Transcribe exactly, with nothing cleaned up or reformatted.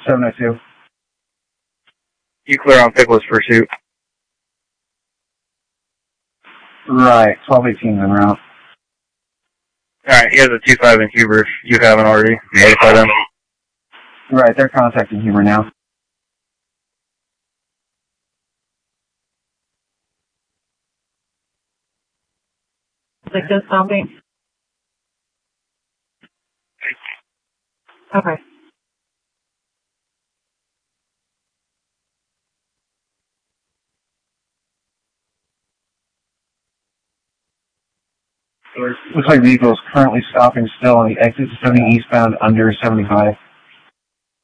seven oh two. You clear on Pickless pursuit. Right, twelve eighteen en route. Alright, he has a two five in Huber if you haven't already. Notify them. Right, they're contacting Huber now. Like this stopping? Okay. Looks like vehicle is currently stopping still on the exit seventy eastbound under seventy-five.